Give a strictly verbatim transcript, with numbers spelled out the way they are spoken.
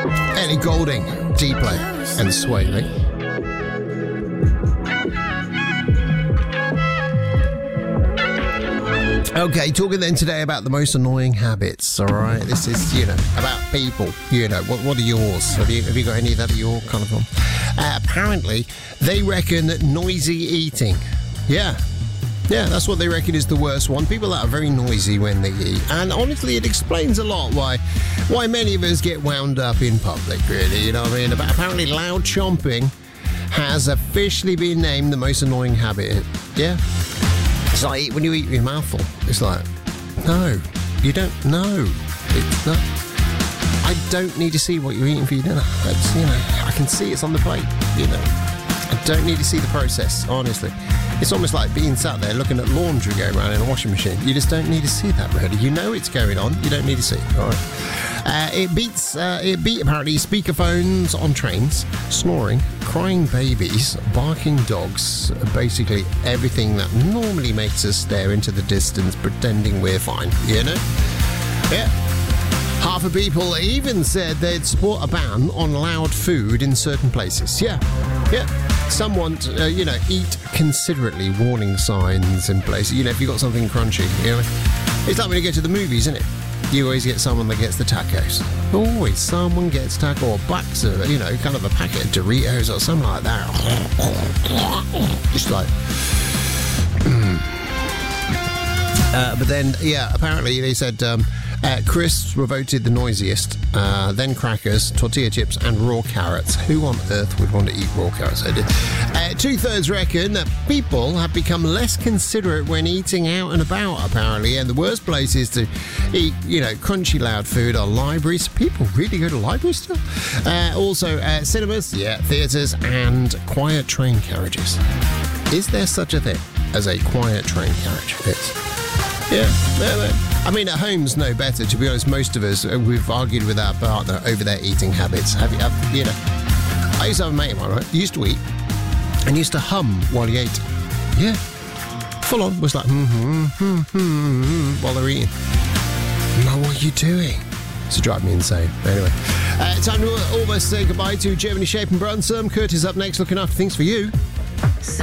Ellie Goulding, Dplay, and Sway Lee. Okay, talking then today about the most annoying habits, all right? This is, you know, about people, you know. What what are yours? Have you, have you got any that are your kind of one? Uh, apparently, they reckon that noisy eating. Yeah. Yeah, that's what they reckon is the worst one. People that are very noisy when they eat. And honestly, it explains a lot why why many of us get wound up in public, really, you know what I mean? But apparently, loud chomping has officially been named the most annoying habit. Yeah. It's like when you eat your mouthful, it's like, no, you don't know. It's not. I don't need to see what you're eating for your dinner. That's, you know, I can see it's on the plate, you know. I don't need to see the process, honestly. It's almost like being sat there looking at laundry going around in a washing machine. You just don't need to see that, really. You know it's going on. You don't need to see it, all right? Uh, it beats, uh, it beat, apparently, speakerphones on trains, snoring, crying babies, barking dogs, basically everything that normally makes us stare into the distance pretending we're fine, you know? Yeah. Half of people even said they'd support a ban on loud food in certain places. Yeah, yeah. Some want, uh, you know, eat considerately warning signs in places. You know, if you've got something crunchy, you know. It's like when you go to the movies, isn't it? You always get someone that gets the tacos. Always someone gets taco or bucks of, you know, kind of a packet of Doritos or something like that. Just like... Mm. Uh, but then, yeah, apparently they said um, uh, crisps were voted the noisiest, uh, then crackers, tortilla chips, and raw carrots. Who on earth would want to eat raw carrots? I did. Uh, two-thirds reckon that people have become less considerate when eating out and about, apparently, and the worst places to eat, you know, crunchy, loud food are libraries. People really go to libraries still? Uh, also, uh, cinemas, yeah, theatres, and quiet train carriages. Is there such a thing as a quiet train carriage? It's... Yeah, I mean, at home's no better. To be honest, most of us, we've argued with our partner over their eating habits. Have you, have, you know, I used to have a mate of mine, right? He used to eat and used to hum while he ate. Yeah, full on was like, mm-hmm, mm-hmm, mm-hmm, while they're eating. No, what are you doing? It's to drive me insane. Anyway, uh, time to almost say goodbye to Germany Shape and Brunsum. Kurt is up next, looking after things for you.